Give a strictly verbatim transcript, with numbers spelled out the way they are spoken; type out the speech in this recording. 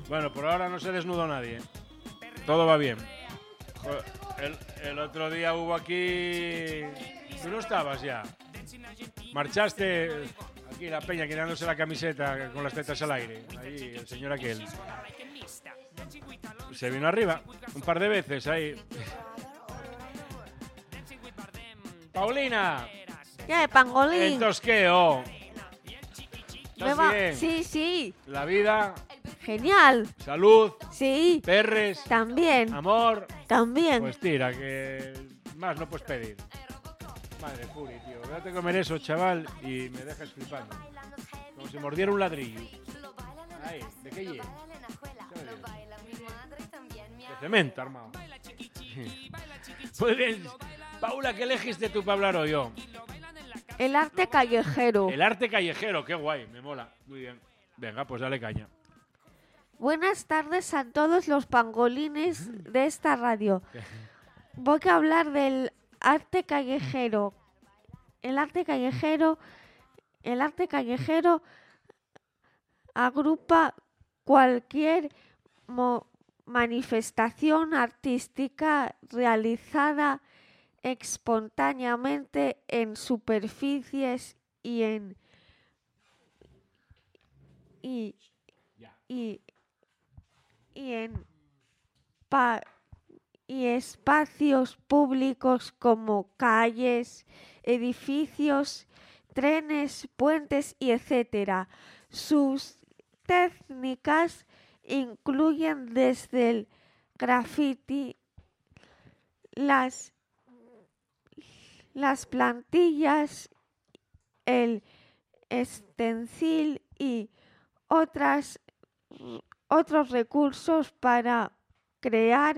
Bueno, por ahora no se desnudó nadie. Todo va bien. El, el otro día hubo aquí... Tú no estabas ya. Marchaste... Aquí la peña quitándose la camiseta con las tetas al aire. Ahí el señor aquel. Se vino arriba un par de veces ahí. Paulina. ¿Qué, pangolín? Entonces, ¿qué? Oh. Me va... bien? Sí, sí. La vida. Genial. Salud. Sí. Perres. También. Amor. También. Pues tira, que más no puedes pedir. Madre Puri, tío. Déjate comer eso, chaval, y me dejas flipando. Como si mordiera un ladrillo. Ahí, ¿de qué lleva? De cemento, armado. Muy bien. Paula, ¿qué elegiste tú para hablar hoy? Yo? El arte callejero. El arte callejero, qué guay, me mola. Muy bien. Venga, pues dale caña. Buenas tardes a todos los pangolines de esta radio. Voy a hablar del arte callejero. El arte callejero, el arte callejero agrupa cualquier mo- manifestación artística realizada espontáneamente en superficies y en y, y, y en pa- y espacios públicos como calles, edificios, trenes, puentes y etcétera. Sus técnicas incluyen desde el graffiti, las las plantillas, el stencil y otras otros recursos para crear